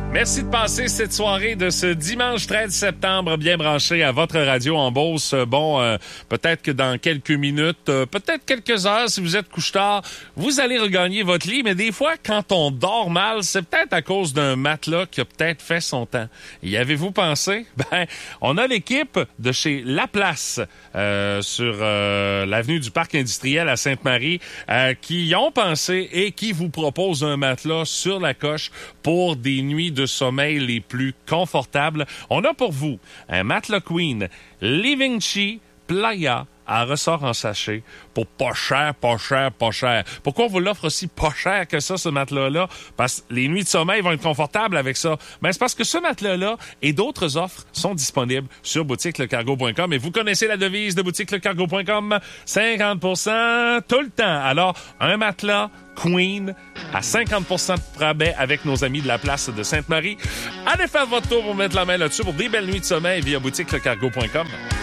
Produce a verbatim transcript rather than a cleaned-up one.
Merci de passer cette soirée de ce dimanche treize septembre bien branché à votre radio en Beauce. Bon, euh, peut-être que dans quelques minutes, euh, peut-être quelques heures, si vous êtes couche-tard, vous allez regagner votre lit. Mais des fois, quand on dort mal, c'est peut-être à cause d'un matelas qui a peut-être fait son temps. Y avez-vous pensé? Ben, on a l'équipe de chez La Place euh, sur euh, l'avenue du Parc industriel à Sainte-Marie euh, qui y ont pensé et qui vous proposent un matelas sur la coche pour des nuits de sommeil les plus confortables. On a pour vous un matelas Queen Livingchi Playa à ressort en sachet pour pas cher, pas cher, pas cher. Pourquoi on vous l'offre aussi pas cher que ça, ce matelas-là? Parce que les nuits de sommeil vont être confortables avec ça. Ben, c'est parce que ce matelas-là et d'autres offres sont disponibles sur boutique le cargo point com. Et vous connaissez la devise de boutique le cargo point com, cinquante pour cent tout le temps. Alors, un matelas Queen à cinquante pour cent de rabais avec nos amis de La Place de Sainte-Marie. Allez faire votre tour pour mettre la main là-dessus pour des belles nuits de sommeil via boutique le cargo point com.